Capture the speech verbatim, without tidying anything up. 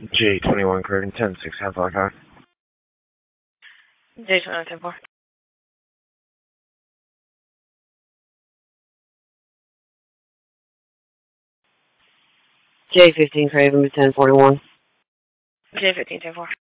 J twenty-one Craven ten six half hour car. J twenty-one ten four. J fifteen Craven ten forty-one. J fifteen ten four.